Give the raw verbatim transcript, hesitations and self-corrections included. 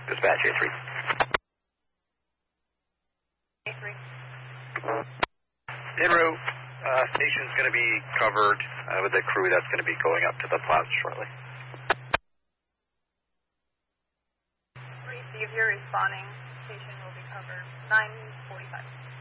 Dispatch A three. A three. En route. Uh, station's going to be covered uh, with the crew that's going to be going up to the plaza shortly. Receive, you're responding. Station will be covered. nine forty-five.